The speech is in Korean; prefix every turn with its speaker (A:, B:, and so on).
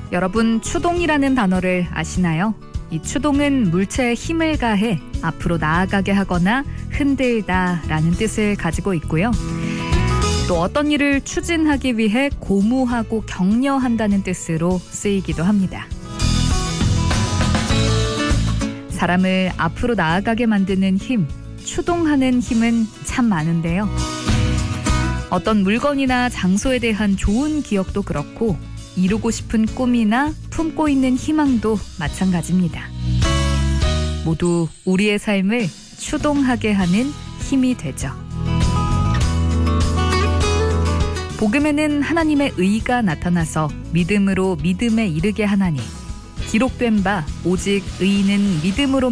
A: 여러분, 추동이라는 단어를 아시나요? 이 추동은 물체에 힘을 가해 앞으로 나아가게 하거나 흔들다라는 뜻을 가지고 있고요. 또 어떤 일을 추진하기 위해 고무하고 격려한다는 뜻으로 쓰이기도 합니다. 사람을 앞으로 나아가게 만드는 힘, 추동하는 힘은 참 많은데요. 어떤 물건이나 장소에 대한 좋은 기억도 그렇고 이루고 싶은 꿈이나 품고 있는 희망도 마찬가지입니다. 모두 우리의 삶을 추동하게 하는 힘이 되죠. 복음에는 하나님의 의가 나타나서 믿음으로 믿음에 이르게 하나니 기록된 바 오직 의인은 믿음으로